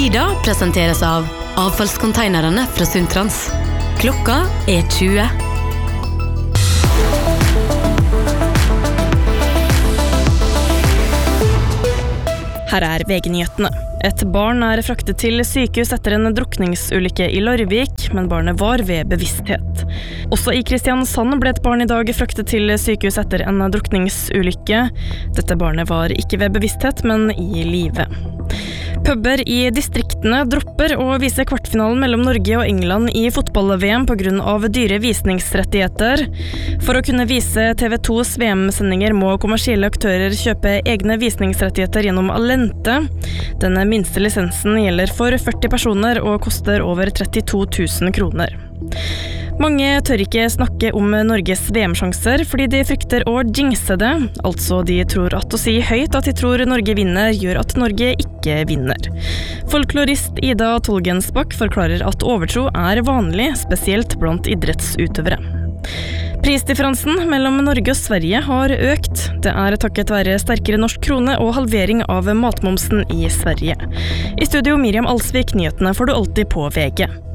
Tida presenteres av avfallskonteinerne fra Sundtrans. Klokka 20. Her VG-nyhetene. Et barn fraktet til sykehus etter en drukningsulykke I Larvik, men barnet var ved bevissthet. Også I Kristiansand ble et barn I dag fraktet til sykehus etter en drukningsulykke. Dette barnet var ikke ved bevissthet, men I live. Puber I distriktene dropper å vise kvartfinalen mellom Norge og England I fotball-VM på grunn av dyre visningsrettigheter. For å kunne vise TV2s VM-sendinger må kommersielle aktører kjøpe egne visningsrettigheter gjennom Allente. Denne minste lisensen gjelder for 40 personer og koster over 32 000 kroner. Mange tør ikke snakke om Norges VM-sjanser fordi de frykter å jinxe det. Altså de tror at å si høyt at de tror Norge vinner gjør at Norge ikke vinner. Folklorist Ida Tolgensbakk forklarer at overtro vanlig, spesielt blant idrettsutøvere. Prisdifferansen mellom Norge og Sverige har økt. Det takket være sterkere norsk krone og halvering av matmomsen I Sverige. I studio Miriam Alsvik, nyhetene får du alltid på VG.